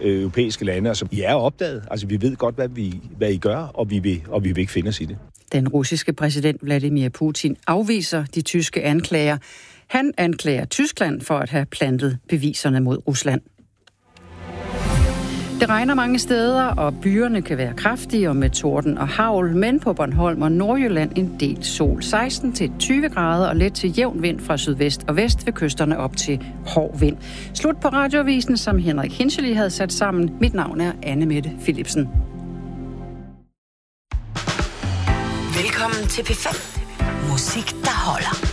europæiske lande. Altså, I er opdaget. Altså, vi ved godt, hvad I gør, og vi vil ikke finde os i det. Den russiske præsident Vladimir Putin afviser de tyske anklager. Han anklager Tyskland for at have plantet beviserne mod Rusland. Det regner mange steder, og byerne kan være kraftige og med torden og hagl, men på Bornholm og Nordjylland en del sol. 16-20 grader og let til jævn vind fra sydvest og vest ved kysterne op til hård vind. Slut på radioavisen, som Henrik Hinchely havde sat sammen. Mit navn er Anne-Mette Philipsen. Velkommen til P5. Musik, der holder.